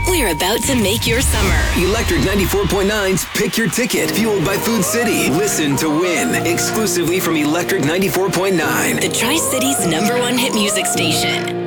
We're about to make your summer. Electric 94.9's Pick Your Ticket, fueled by Food City. Listen to win, exclusively from Electric 94.9. The Tri-Cities #1 hit music station.